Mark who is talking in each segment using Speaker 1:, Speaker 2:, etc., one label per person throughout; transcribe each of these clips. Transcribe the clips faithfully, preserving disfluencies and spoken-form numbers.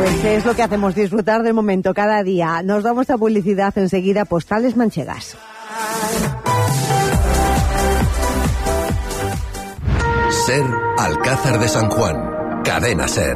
Speaker 1: Pues es lo que hacemos, disfrutar del momento cada día. Nos vamos a publicidad enseguida, Postales Manchegas.
Speaker 2: SER, Alcázar de San Juan. Cadena SER.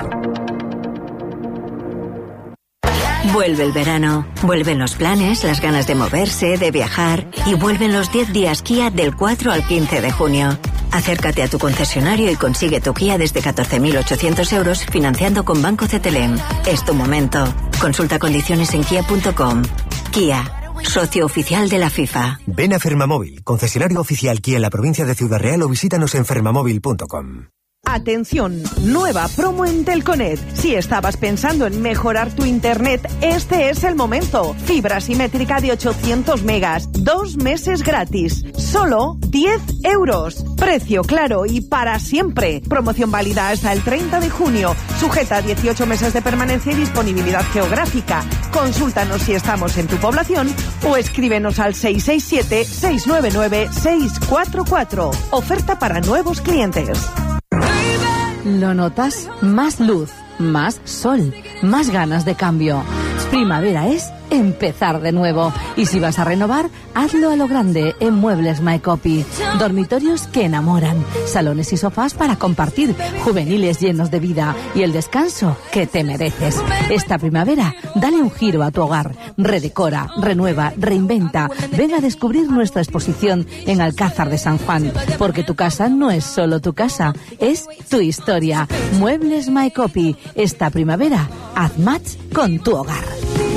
Speaker 3: Vuelve el verano, vuelven los planes, las ganas de moverse, de viajar y vuelven los diez días Kia del cuatro al quince de junio. Acércate a tu concesionario y consigue tu Kia desde catorce mil ochocientos euros financiando con Banco Cetelem. Es tu momento. Consulta condiciones en kia punto com. Kia, socio oficial de la FIFA.
Speaker 4: Ven a Fermamóvil, concesionario oficial Kia en la provincia de Ciudad Real o visítanos en fermamóvil punto com.
Speaker 5: Atención, nueva promo en Telconet. Si estabas pensando en mejorar tu internet, este es el momento. Fibra simétrica de ochocientos megas, dos meses gratis, solo diez euros. Precio claro y para siempre. Promoción válida hasta el treinta de junio. Sujeta a dieciocho meses de permanencia y disponibilidad geográfica. Consúltanos si estamos en tu población o escríbenos al seis seis siete, seis nueve nueve, seis cuatro cuatro. Oferta para nuevos clientes.
Speaker 6: ¿Lo notas? Más luz, más sol, más ganas de cambio. Primavera es empezar de nuevo. Y si vas a renovar, hazlo a lo grande en Muebles My Copy. Dormitorios que enamoran, salones y sofás para compartir, juveniles llenos de vida y el descanso que te mereces. Esta primavera, dale un giro a tu hogar. Redecora, renueva, reinventa. Ven a descubrir nuestra exposición en Alcázar de San Juan. Porque tu casa no es solo tu casa, es tu historia. Muebles My Copy. Esta primavera, haz match con tu hogar.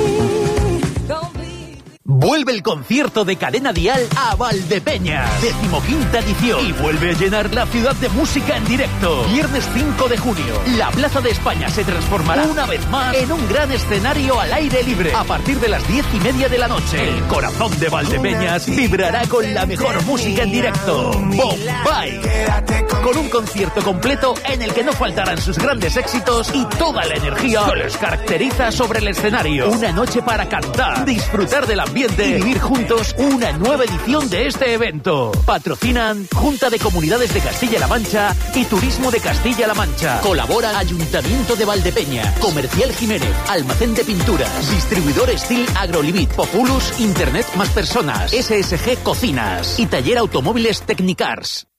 Speaker 7: Vuelve el concierto de Cadena Dial a Valdepeñas, decimoquinta edición, y vuelve a llenar la ciudad de música en directo. Viernes cinco de junio, la Plaza de España se transformará una vez más en un gran escenario al aire libre. A partir de las diez y media de la noche, el corazón de Valdepeñas vibrará con la mejor música en directo. Bombay, con un concierto completo en el que no faltarán sus grandes éxitos y toda la energía que les caracteriza sobre el escenario. Una noche para cantar, disfrutar del ambiente y vivir juntos una nueva edición de este evento. Patrocinan Junta de Comunidades de Castilla-La Mancha y Turismo de Castilla-La Mancha. Colabora Ayuntamiento de Valdepeña, Comercial Jiménez, Almacén de Pinturas, Distribuidor Steel Agrolimit, Populus, Internet más Personas, S S G Cocinas y Taller Automóviles Technicars.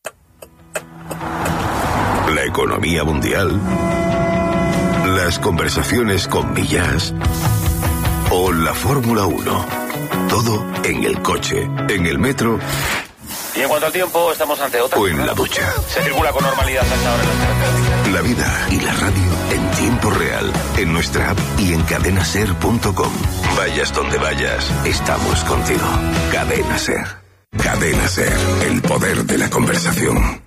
Speaker 8: La economía mundial, las conversaciones con Millás o la Fórmula uno. Todo en el coche, en el metro.
Speaker 9: Y en cuanto al tiempo, estamos ante otra.
Speaker 8: O en la ducha.
Speaker 9: Se circula con normalidad hasta ahora en las carreteras.
Speaker 8: La vida y la radio en tiempo real, en nuestra app y en cadena ser punto com. Vayas donde vayas, estamos contigo. Cadena Ser. Cadena Ser, el poder de la conversación.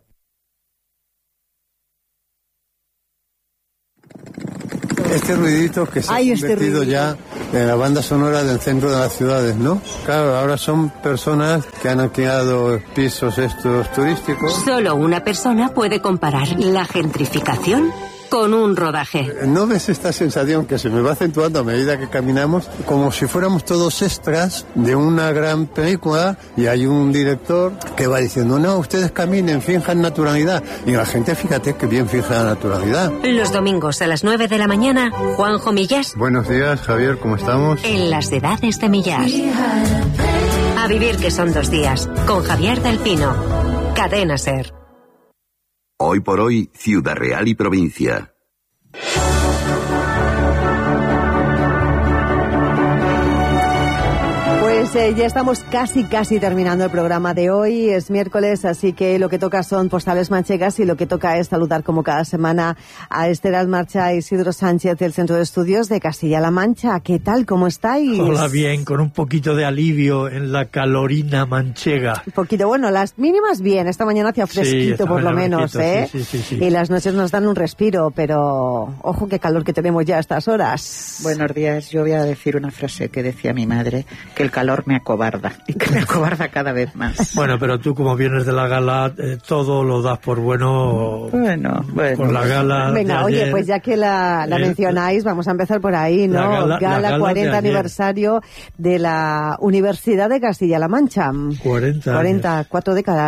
Speaker 10: Este ruidito que se
Speaker 1: Ay,
Speaker 10: ha
Speaker 1: este
Speaker 10: convertido
Speaker 1: ruidito.
Speaker 10: ya en la banda sonora del centro de las ciudades, ¿no? Claro, ahora son personas que han alquilado pisos estos turísticos.
Speaker 3: Solo una persona puede comparar la gentrificación con un rodaje.
Speaker 10: ¿No ves esta sensación que se me va acentuando a medida que caminamos? Como si fuéramos todos extras de una gran película y hay un director que va diciendo, no, ustedes caminen, finjan naturalidad. Y la gente, fíjate que bien fija la naturalidad.
Speaker 3: Los domingos a las nueve de la mañana, Juanjo Millás.
Speaker 10: Buenos días, Javier, ¿cómo estamos?
Speaker 3: En las edades de Millás. A vivir que son dos días, con Javier del Pino. Cadena Ser.
Speaker 11: Hoy por hoy, Ciudad Real y provincia.
Speaker 1: Pues eh, ya estamos casi, casi terminando el programa de hoy. Es miércoles, así que lo que toca son postales manchegas y lo que toca es saludar como cada semana a Esther Almarcha e Isidro Sánchez del Centro de Estudios de Castilla-La Mancha. ¿Qué tal? ¿Cómo estáis?
Speaker 12: Hola, bien, con un poquito de alivio en la calorina manchega.
Speaker 1: Un poquito, bueno, las mínimas bien. Esta mañana hacía fresquito,
Speaker 12: sí,
Speaker 1: por lo menos,
Speaker 12: fresquito,
Speaker 1: ¿eh?
Speaker 12: Sí, sí, sí, sí.
Speaker 1: Y las noches nos dan un respiro, pero ojo qué calor que tenemos ya a estas horas.
Speaker 13: Buenos días, yo voy a decir una frase que decía mi madre, que el calor me acobarda, y que me acobarda cada vez más.
Speaker 12: Bueno, pero tú como vienes de la gala, eh, todo lo das por bueno.
Speaker 13: Bueno, bueno.
Speaker 12: Por la gala.
Speaker 1: Venga, oye, ayer, pues ya que la, la eh, mencionáis, vamos a empezar por ahí, ¿no?
Speaker 12: La gala,
Speaker 1: gala,
Speaker 12: la gala
Speaker 1: cuarenta aniversario de la Universidad de Castilla-La Mancha.
Speaker 12: cuarenta.
Speaker 1: cuarenta, cuatro décadas.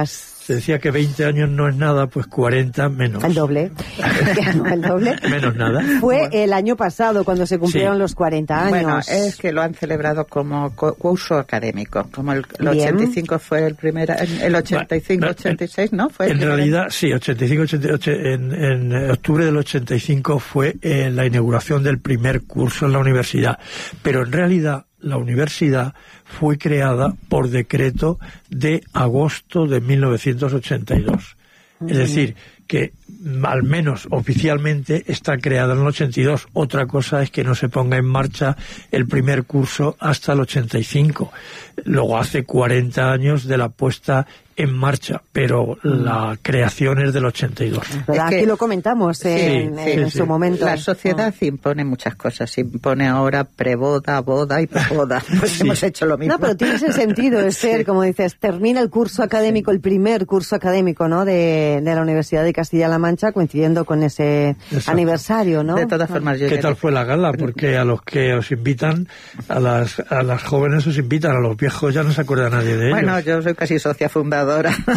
Speaker 12: te decía que veinte años no es nada, pues cuarenta menos.
Speaker 1: El doble. El doble.
Speaker 12: Menos nada.
Speaker 1: Fue bueno. el año pasado cuando se cumplieron sí. los cuarenta años.
Speaker 13: Bueno, es que lo han celebrado como curso académico, como el, el ochenta y cinco fue el primer, el ochenta y cinco, bueno, ochenta y seis, ¿no? Fue
Speaker 12: en realidad, sí, ochenta y cinco, ochenta y ocho, en, en octubre del ochenta y cinco fue eh, la inauguración del primer curso en la universidad, pero en realidad la universidad fue creada por decreto de agosto de mil novecientos ochenta y dos. Uh-huh. Es decir, que al menos oficialmente está creada en el ochenta y dos. Otra cosa es que no se ponga en marcha el primer curso hasta el ochenta y cinco. Luego hace cuarenta años de la puesta en marcha, pero la creación es del ochenta y dos.
Speaker 1: Es Aquí lo comentamos en, sí, sí, en sí, su sí. momento.
Speaker 13: La sociedad oh. impone muchas cosas. Impone ahora preboda, boda y posboda. Pues sí. hemos hecho lo mismo.
Speaker 1: No, pero tiene ese sentido, Esther, sí. como dices, termina el curso académico, sí. el primer curso académico, ¿no?, de, de la Universidad de Castilla-La Mancha, coincidiendo con ese Exacto. aniversario, ¿no?
Speaker 13: De todas formas, yo
Speaker 12: ¿Qué tal fue la gala? Porque a los que os invitan, a las, a las jóvenes os invitan, a los viejos ya no se acuerda nadie de ellos.
Speaker 13: Bueno, yo soy casi socia fundadora.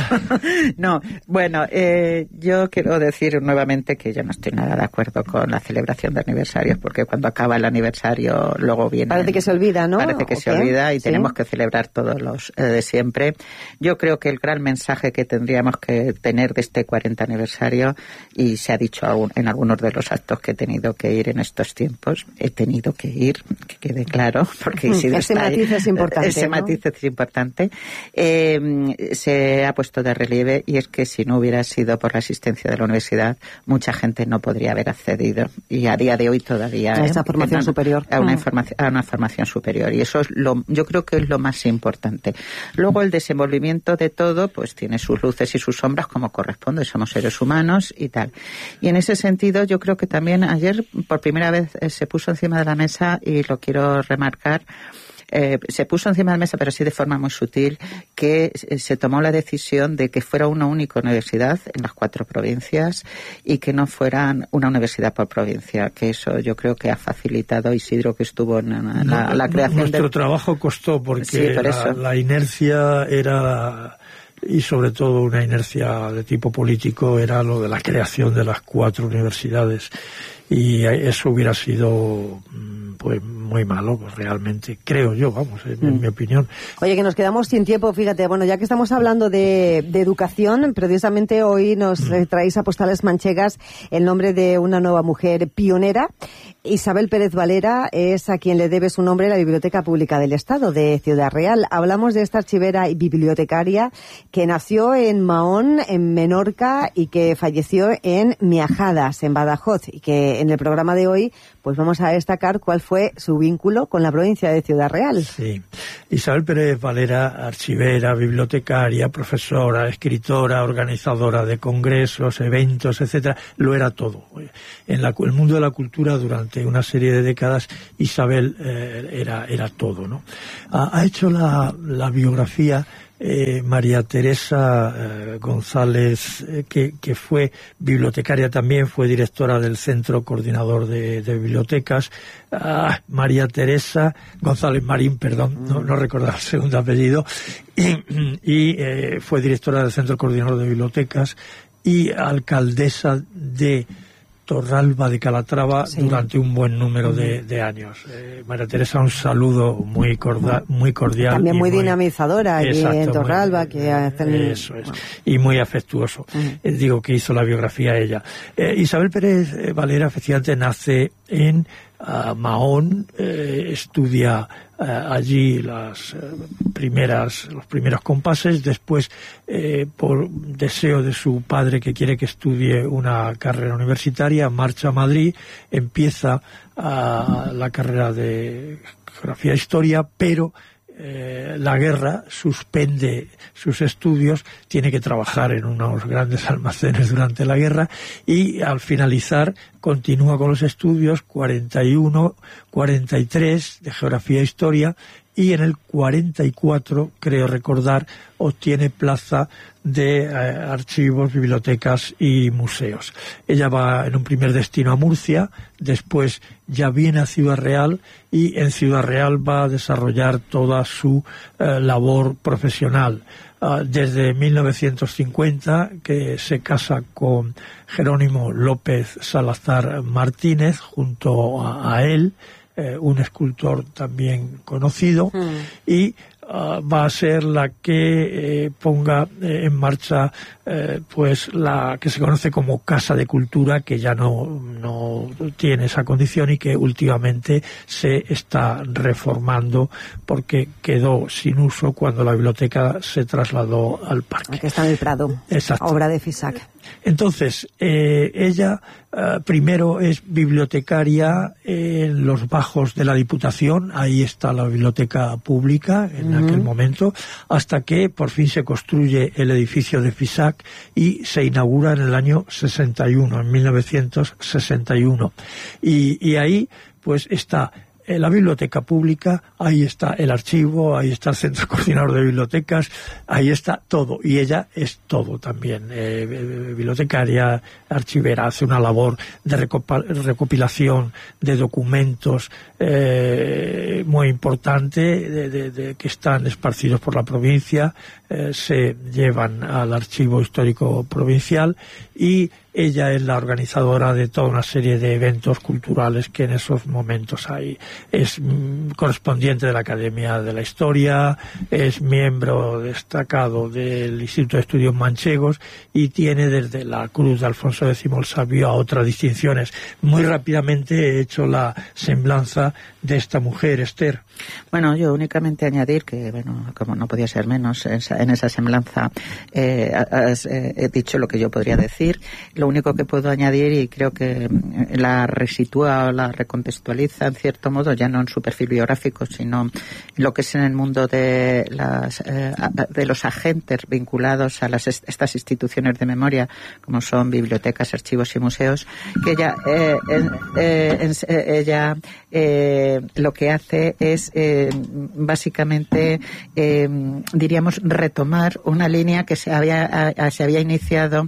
Speaker 13: No, bueno, eh, yo quiero decir nuevamente que yo no estoy nada de acuerdo con la celebración de aniversarios, porque cuando acaba el aniversario luego viene...
Speaker 1: Parece que se olvida, ¿no?
Speaker 13: Parece que se olvida y ¿Sí? tenemos que celebrar todos los eh, de siempre. Yo creo que el gran mensaje que tendríamos que tener de este cuarenta aniversario, y se ha dicho aún en algunos de los actos que he tenido que ir en estos tiempos, he tenido que ir, que quede claro, porque Isidro
Speaker 1: ese
Speaker 13: está
Speaker 1: matiz
Speaker 13: ahí,
Speaker 1: es importante,
Speaker 13: ese
Speaker 1: ¿no?
Speaker 13: matiz es importante, eh, se ha puesto de relieve, y es que si no hubiera sido por la asistencia de la universidad, mucha gente no podría haber accedido, y a día de hoy todavía
Speaker 1: a esta
Speaker 13: eh,
Speaker 1: formación
Speaker 13: a,
Speaker 1: superior
Speaker 13: a una,
Speaker 1: mm.
Speaker 13: información, a una formación superior, y eso es lo, yo creo que es lo más importante. Luego el desenvolvimiento de todo pues tiene sus luces y sus sombras, como corresponde, somos seres humanos y tal, y en ese sentido yo creo que también ayer por primera vez eh, se puso encima de la mesa, y lo quiero remarcar, Eh, se puso encima de la mesa, pero sí de forma muy sutil, que se tomó la decisión de que fuera una única universidad en las cuatro provincias y que no fueran una universidad por provincia, que eso yo creo que ha facilitado Isidro, que estuvo en la, la, la creación.
Speaker 12: Nuestro
Speaker 13: de...
Speaker 12: trabajo costó porque
Speaker 13: sí, por
Speaker 12: la, la inercia era, y sobre todo una inercia de tipo político, era lo de la creación de las cuatro universidades, y eso hubiera sido pues muy malo, pues realmente, creo yo, vamos, en, mm. en mi opinión.
Speaker 1: Oye, que nos quedamos sin tiempo, fíjate, bueno, ya que estamos hablando de, de educación, precisamente hoy nos mm. traéis a Postales Manchegas el nombre de una nueva mujer pionera. Isabel Pérez Valera es a quien le debe su nombre la Biblioteca Pública del Estado de Ciudad Real. Hablamos de esta archivera y bibliotecaria que nació en Mahón, en Menorca, y que falleció en Miajadas, en Badajoz, y que en el programa de hoy pues vamos a destacar cuál fue su vínculo con la provincia de Ciudad Real.
Speaker 12: Sí, Isabel Pérez Valera, archivera, bibliotecaria, profesora, escritora, organizadora de congresos, eventos, etcétera, lo era todo. En la, el mundo de la cultura, durante una serie de décadas, Isabel eh, era, era todo, ¿no? Ha, ha hecho la, la biografía Eh, María Teresa eh, González, eh, que, que fue bibliotecaria también, fue directora del Centro Coordinador de, de Bibliotecas. Ah, María Teresa González Marín, perdón, no, no recordaba el segundo apellido, y, y eh, fue directora del Centro Coordinador de Bibliotecas y alcaldesa de Torralba de Calatrava sí. durante un buen número de, de años. Eh, María Teresa, un saludo muy cordial, muy cordial.
Speaker 1: También muy, muy dinamizadora allí en Torralba. Que hacen...
Speaker 12: Eso es. Y muy afectuoso. Uh-huh. Eh, digo que hizo la biografía ella. Eh, Isabel Pérez Valera, efectivamente, nace en uh, Mahón, eh, estudia uh, allí las uh, primeras, los primeros compases, después eh, por deseo de su padre, que quiere que estudie una carrera universitaria, marcha a Madrid, empieza uh, la carrera de Geografía e Historia, pero Eh, la guerra suspende sus estudios, tiene que trabajar en unos grandes almacenes durante la guerra, y al finalizar continúa con los estudios cuarenta y uno, cuarenta y tres de Geografía e Historia, y en el cuarenta y cuatro, creo recordar, obtiene plaza de eh, archivos, bibliotecas y museos. Ella va en un primer destino a Murcia, después ya viene a Ciudad Real y en Ciudad Real va a desarrollar toda su eh, labor profesional. Uh, desde mil novecientos cincuenta, que se casa con Jerónimo López Salazar Martínez, junto a, a él, eh, un escultor también conocido, mm. y Uh, va a ser la que eh, ponga eh, en marcha eh, pues la que se conoce como Casa de Cultura, que ya no, no tiene esa condición y que últimamente se está reformando porque quedó sin uso cuando la biblioteca se trasladó al parque.
Speaker 1: Aquí está en el Prado.
Speaker 12: Exacto.
Speaker 1: Obra de Fisac.
Speaker 12: Entonces, eh, ella eh, primero es bibliotecaria en los bajos de la Diputación, ahí está la biblioteca pública en uh-huh. aquel momento, hasta que por fin se construye el edificio de Fisac y se inaugura en el año sesenta y uno, en mil novecientos sesenta y uno. Y, y ahí pues está en la biblioteca pública, ahí está el archivo, ahí está el centro coordinador de bibliotecas, ahí está todo, y ella es todo también, eh, bibliotecaria, archivera, hace una labor de recopilación de documentos eh, muy importante, de, de, de, que están esparcidos por la provincia, eh, se llevan al archivo histórico provincial, y ella es la organizadora de toda una serie de eventos culturales que en esos momentos hay. Es mm, correspondiente de la Academia de la Historia, es miembro destacado del Instituto de Estudios Manchegos y tiene desde la Cruz de Alfonso X el Sabio a otras distinciones. Muy rápidamente he hecho la semblanza de esta mujer, Esther.
Speaker 13: Bueno, yo únicamente añadir que, bueno, como no podía ser menos, en esa semblanza eh, has eh, he dicho lo que yo podría decir. Lo único que puedo añadir, y creo que la resitúa o la recontextualiza en cierto modo, ya no en su perfil biográfico, sino en lo que es en el mundo de las eh, de los agentes vinculados a las estas instituciones de memoria, como son bibliotecas, archivos y museos, que ella eh, eh, eh, ella eh, lo que hace es eh, básicamente eh, diríamos retomar una línea que se había a, se había iniciado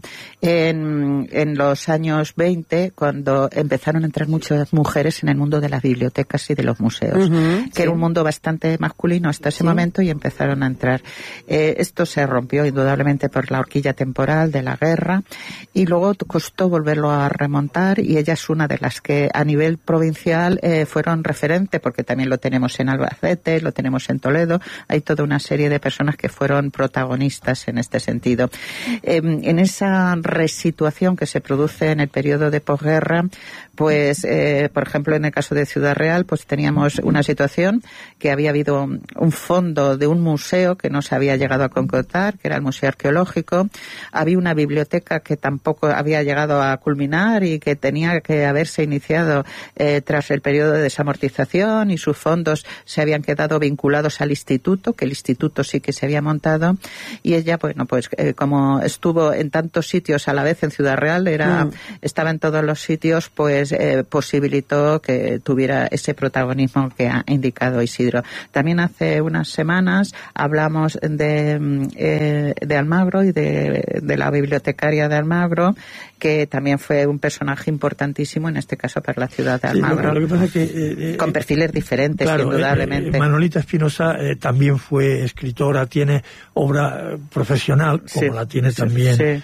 Speaker 13: en en los años veinte, cuando empezaron a entrar muchas mujeres en el mundo de las bibliotecas y de los museos, uh-huh, que sí. era un mundo bastante masculino hasta ese sí. momento, y empezaron a entrar. Eh, esto se rompió indudablemente por la horquilla temporal de la guerra, y luego costó volverlo a remontar, y ella es una de las que a nivel provincial eh, fueron referente, porque también lo tenemos en Albacete, lo tenemos en Toledo, hay toda una serie de personas que fueron protagonistas en este sentido. Eh, en esa resituación que se produce en el periodo de posguerra, pues, eh, por ejemplo, en el caso de Ciudad Real, pues teníamos una situación que había habido un fondo de un museo que no se había llegado a concretar, que era el Museo Arqueológico. Había una biblioteca que tampoco había llegado a culminar y que tenía que haberse iniciado eh, tras el periodo de desamortización, y sus fondos se habían quedado vinculados al instituto, que el instituto sí que se había montado, y ella, bueno, pues eh, como estuvo en tantos sitios a la vez en Ciudad Real, era, mm. estaba en todos los sitios, pues eh, posibilitó que tuviera ese protagonismo que ha indicado Isidro. También hace unas semanas hablamos de, eh, de Almagro y de, de la bibliotecaria de Almagro, que también fue un personaje importantísimo, en este caso para la ciudad de Almagro, sí, lo, lo que pasa es que, eh, con perfiles diferentes, claro, indudablemente.
Speaker 12: Eh, Manolita Espinosa eh, también fue escritora, tiene obra profesional, como sí, la tiene también sí.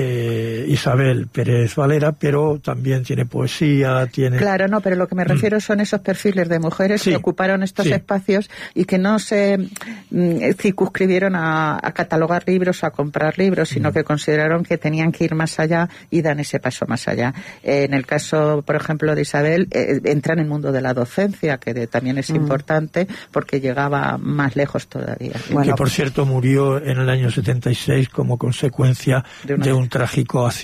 Speaker 12: eh, Isabel Pérez Valera, pero también tiene poesía, tiene...
Speaker 13: Claro, no, pero lo que me refiero mm. son esos perfiles de mujeres sí, que ocuparon estos sí. espacios y que no se mm, circunscribieron a, a catalogar libros o a comprar libros, sino mm. que consideraron que tenían que ir más allá y dan ese paso más allá. Eh, en el caso, por ejemplo, de Isabel, eh, entra en el mundo de la docencia, que de, también es mm. importante porque llegaba más lejos todavía.
Speaker 12: Bueno, que por cierto murió en el año setenta y seis como consecuencia de, una... de un trágico accidente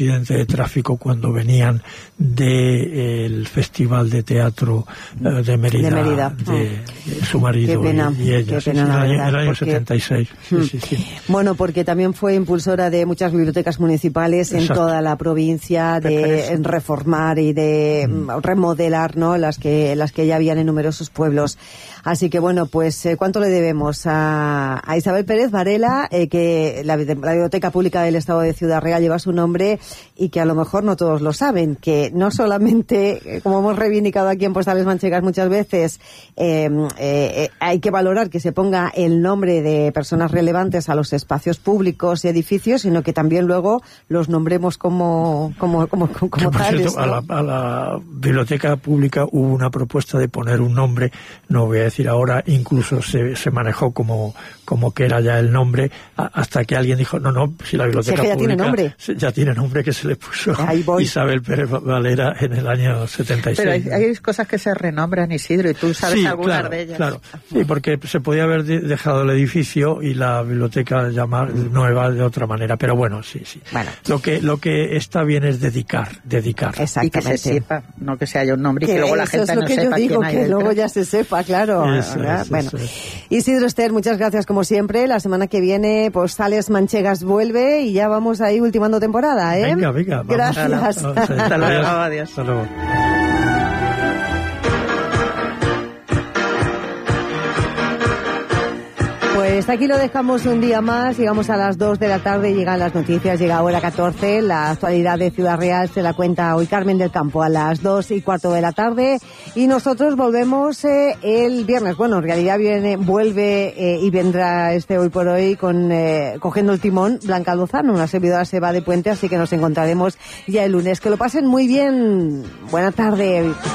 Speaker 12: de tráfico cuando venían del Festival de Teatro eh, de Mérida,
Speaker 1: de, Mérida.
Speaker 12: de, de su marido
Speaker 1: pena,
Speaker 12: y, y ella, sí,
Speaker 1: pena,
Speaker 12: sí,
Speaker 1: verdad,
Speaker 12: en el año
Speaker 1: porque...
Speaker 12: setenta y seis. Sí,
Speaker 1: hmm.
Speaker 12: sí, sí.
Speaker 1: Bueno, porque también fue impulsora de muchas bibliotecas municipales en
Speaker 12: Exacto.
Speaker 1: toda la provincia, de reformar y de mm. remodelar, ¿no?, las que las que ya habían en numerosos pueblos. Así que bueno, pues eh, ¿cuánto le debemos a, a Isabel Pérez Varela, eh, que la, la Biblioteca Pública del Estado de Ciudad Real lleva su nombre y que a lo mejor no todos lo saben, que no solamente, eh, como hemos reivindicado aquí en Postales Manchegas muchas veces, eh, eh, hay que valorar que se ponga el nombre de personas relevantes a los espacios públicos y edificios, sino que también luego los nombremos como como como, como
Speaker 12: que, por
Speaker 1: tales,
Speaker 12: cierto,
Speaker 1: ¿no?
Speaker 12: a, la, a la Biblioteca Pública hubo una propuesta de poner un nombre, no voy a decir ahora, incluso se, se manejó como, como que era ya el nombre, a, hasta que alguien dijo, no, no, si la Biblioteca
Speaker 1: sí, ya
Speaker 12: Pública
Speaker 1: tiene nombre.
Speaker 12: ya tiene nombre, que se le puso Isabel Pérez Valera en el año setenta y seis.
Speaker 13: Pero hay, hay cosas que se renombran, Isidro, y tú sabes
Speaker 12: sí,
Speaker 13: algunas
Speaker 12: claro,
Speaker 13: de ellas.
Speaker 12: Claro, sí, porque se podía haber de, dejado el edificio y la biblioteca llamar nueva de otra manera, pero bueno, sí, sí.
Speaker 1: Bueno.
Speaker 12: Lo que lo que está bien es dedicar, dedicar.
Speaker 13: Y que se sepa, no que se haya un nombre y que, que luego la gente no sepa quién hay. Eso es lo que yo digo,
Speaker 1: que luego ya se sepa, claro.
Speaker 12: Eso es,
Speaker 1: bueno,
Speaker 12: eso es.
Speaker 1: Isidro, Esther, muchas gracias como siempre. La semana que viene, Postales Manchegas vuelve y ya vamos ahí ultimando temporada, ¿eh?
Speaker 12: Venga, venga. Vamos.
Speaker 1: Gracias.
Speaker 13: Vamos, hasta luego, adiós.
Speaker 12: Hasta luego.
Speaker 1: Pues aquí lo dejamos un día más, llegamos a las dos de la tarde, llegan las noticias, llega hora catorce, la actualidad de Ciudad Real se la cuenta hoy Carmen del Campo a las dos y cuarto de la tarde y nosotros volvemos eh, el viernes. Bueno, en realidad viene, vuelve eh, y vendrá este Hoy por Hoy con eh, cogiendo el timón Blanca Lozano, una servidora se va de puente, así que nos encontraremos ya el lunes. Que lo pasen muy bien, buena tarde.